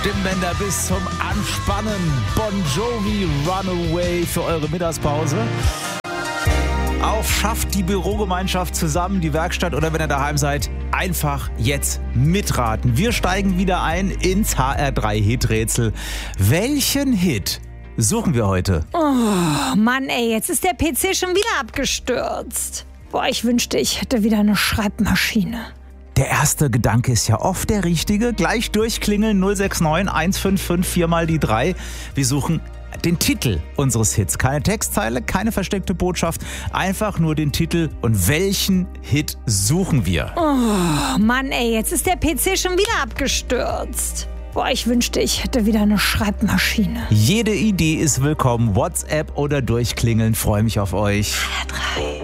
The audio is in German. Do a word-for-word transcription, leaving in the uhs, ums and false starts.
Stimmbänder bis zum Anspannen. Bon Jovi Runaway für eure Mittagspause. Auch schafft die Bürogemeinschaft zusammen, die Werkstatt oder wenn ihr daheim seid, einfach jetzt mitraten. Wir steigen wieder ein ins H R drei Hiträtsel. Welchen Hit suchen wir heute? Oh Mann ey, jetzt ist der P C schon wieder abgestürzt. Boah, ich wünschte, ich hätte wieder eine Schreibmaschine. Der erste Gedanke ist ja oft der richtige. Gleich durchklingeln null sechs neun eins fünf fünf vier mal die drei. Wir suchen den Titel unseres Hits. Keine Textzeile, keine versteckte Botschaft. Einfach nur den Titel. Und welchen Hit suchen wir? Oh Mann ey, jetzt ist der P C schon wieder abgestürzt. Boah, ich wünschte, ich hätte wieder eine Schreibmaschine. Jede Idee ist willkommen. WhatsApp oder durchklingeln. Freue mich auf euch. H R drei.